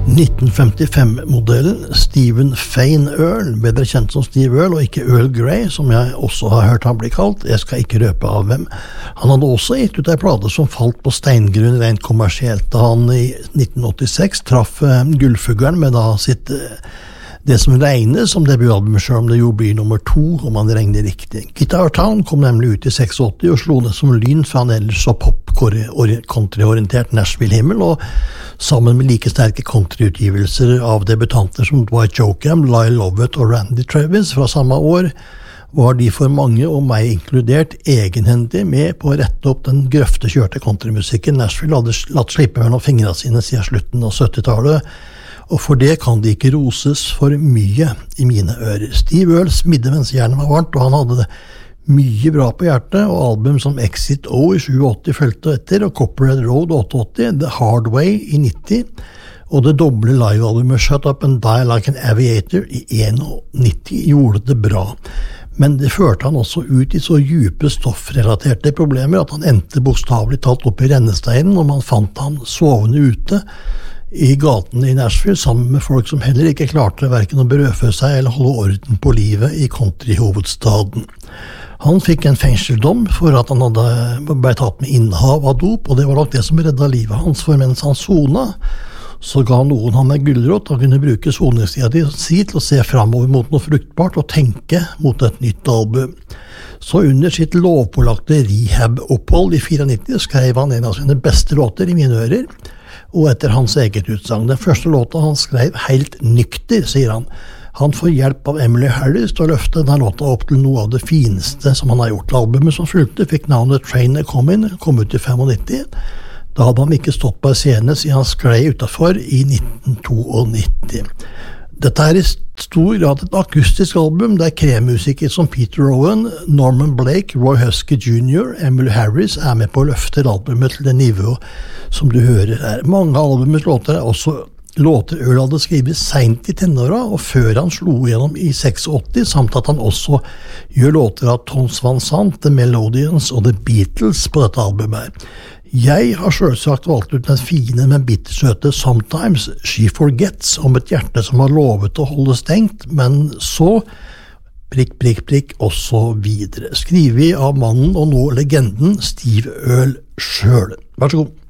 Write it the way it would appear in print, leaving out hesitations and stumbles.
1955-modellen Stephen Fane Earl, bedre kjent som Steve Earl og ikke Earl Grey, som jeg også har hørt han bli kalt. Jeg skal ikke røpe av hvem. Han hadde også gitt ut en plate som falt på steingrunn rent kommersielt, da han i 1986 traff Gullfuglen med da sitt det som regnes som debutalbumet, selv om det jo blir nummer 2, om man regner riktig. Guitar Town kom nemlig ut i 86 og slo ned som lyn fra en ellers så pop-country-orientert Nashville-himmel, og sammen med like sterke countryutgivelser av debutanter som Dwight Yoakam, Lyle Lovett og Randy Travis fra samme år, var de for mange, og meg inkludert, egenhendig med på å rette opp den grøftekjørte countrymusikken Nashville hadde latt slippe mellom fingrene sine siden slutten av 70-tallet, og for det kan de ikke roses for mye i mine ører. Steve Earl smidde mens jernet var varmt, og han hadde det mye bra på hjertet, og album som Exit O i 87 følte etter, og Copperhead Road 88, The Hard Way i 90, og det doble live-albumet Shut Up and Die Like an Aviator i 91 gjorde det bra. Men det førte han også ut i så djupe stoffrelaterte problemer at han endte bokstavelig talt opp i rennesteinen, og man fant han sovende ute i gaten i Nashville sammen med folk som heller ikke klarte hverken å berøve seg eller holde orden på livet i countryhovedstaden. Han fikk en fengseldom for at han ble tatt med innehav av dop, og det var nok det som redda livet hans, for mens han sona, så ga noen han en gulrot og kunne bruke soningstida si til å se fremover mot noe fruktbart og tenke mot et nytt album. Så under sitt lovpålagte rehab-opphold i 94 skrev han en av sine beste låter i mine ører, og etter hans eget utsagn. Den første låta han skrev helt nykter, sier han. Han får hjelp av Emily Harris til å løfte den låta opp til noe av det fineste som han har gjort. Albumet som fulgte fikk navnet Train A Comin', kom ut i 95. Da hadde han ikke stått på en scene siden han sklei utenfor i 1992. Dette er i stor grad et akustisk album der kremmusikere som Peter Owen, Norman Blake, Roy Husky Jr., Emily Harris er med på å løfte albumet til det nivået som du hører her. Mange av albumets låter er også låter Earl hadde skrevet sent i tenåra og før han slo gjennom i 86, samt at han også gjør låter av Tons Van Sant, The Melodians og The Beatles på dette albumet her. Jeg har selvsagt valgt ut den fine, men bittersøte Sometimes She Forgets, om et hjerte som har lovet å holde stengt, men så prikk, prikk, prikk, og så videre. Skrivet av mannen og nå legenden Steve Earl selv. Vær så god.